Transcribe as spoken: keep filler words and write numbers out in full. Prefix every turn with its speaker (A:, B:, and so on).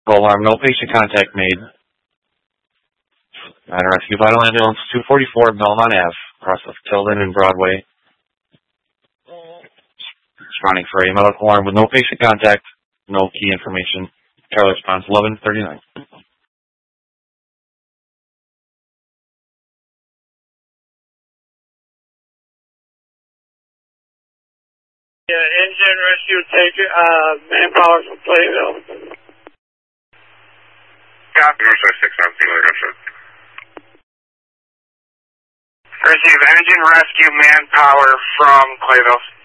A: alarm, no patient contact made. Nine Rescue Vital Ambulance two forty-four Belmont Avenue, across of Tilden and Broadway. Responding for a medical alarm with no patient contact, no key information. Tower response eleven thirty-nine.
B: Yeah, engine rescue, take uh, manpower from Playville.
C: Copy, Northwest six nine zero, Russia. Receive engine rescue manpower from Clayville.